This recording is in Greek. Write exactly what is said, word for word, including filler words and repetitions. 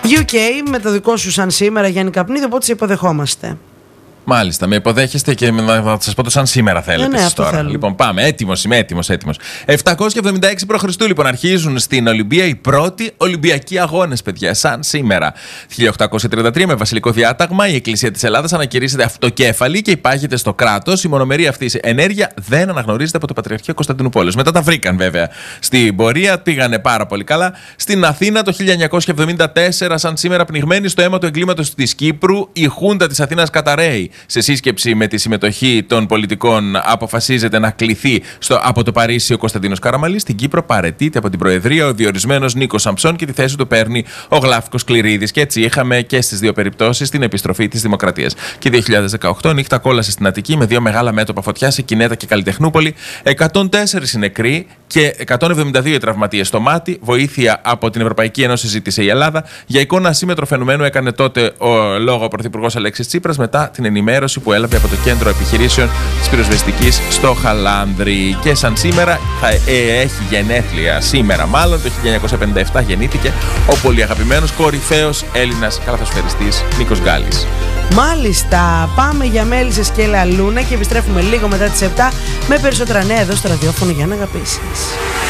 γιου κέι με το δικό σου σαν σήμερα, Γιάννη Καπνίδη, οπότε σε υποδεχόμαστε. Μάλιστα, με υποδέχεστε και να σας πω το σαν σήμερα θέλετε. Ναι, ναι, τώρα. θέλω. Λοιπόν, πάμε. Έτοιμος είμαι, έτοιμος, έτοιμος. επτακόσια εβδομήντα έξι π.Χ. λοιπόν αρχίζουν στην Ολυμπία οι πρώτοι Ολυμπιακοί αγώνες, παιδιά, σαν σήμερα. χίλια οκτακόσια τριάντα τρία με βασιλικό διάταγμα η Εκκλησία της Ελλάδας ανακηρύσσεται αυτοκέφαλη και υπάγεται στο κράτος. Η μονομερή αυτή ενέργεια δεν αναγνωρίζεται από το Πατριαρχείο Κωνσταντινούπολης. Μετά τα βρήκαν βέβαια στην πορεία, πήγανε πάρα πολύ καλά. Στην Αθήνα το χίλια εννιακόσια εβδομήντα τέσσερα, σαν σήμερα, πνιγμένη στο αίμα του εγκλήματος της Κύπρου, η Χούντα της Αθήνας καταρρέει. Σε σύσκεψη με τη συμμετοχή των πολιτικών, αποφασίζεται να κληθεί στο, από το Παρίσι ο Κωνσταντίνος Καραμαλής. Στην Κύπρο παραιτείται από την Προεδρία ο διορισμένος Νίκος Σαμψών και τη θέση του παίρνει ο Γλάφικος Κληρίδης. Και έτσι είχαμε και στις δύο περιπτώσεις την επιστροφή της δημοκρατίας. Και δύο χιλιάδες δεκαοκτώ νύχτα κόλασε στην Αττική με δύο μεγάλα μέτωπα φωτιά σε Κινέτα και Καλλιτεχνούπολη. εκατόν τέσσερα οι νεκροί και εκατόν εβδομήντα δύο οι τραυματίες στο μάτι. Βοήθεια από την Ευρωπαϊκή Ένωση ζήτησε η Ελλάδα. Για εικόνα ασύμετρο φαινομένου έκανε τότε ο λόγο ο Πρωθυπουργός Αλέξης Τσίπρας μετά την ενημέρωση που έλαβε από το Κέντρο Επιχειρήσεων της Πυροσβεστικής στο Χαλάνδρι. Και σαν σήμερα θα ε, έχει γενέθλια, σήμερα μάλλον, το χίλια εννιακόσια πενήντα επτά γεννήθηκε ο πολύ αγαπημένος κορυφαίος Έλληνας καλαθοσφαιριστής Νίκος Γκάλης. Μάλιστα, πάμε για μέλισσες και λαλούνα και επιστρέφουμε λίγο μετά τις επτά με περισσότερα νέα εδώ στο ραδιόφωνο για να αγαπήσεις.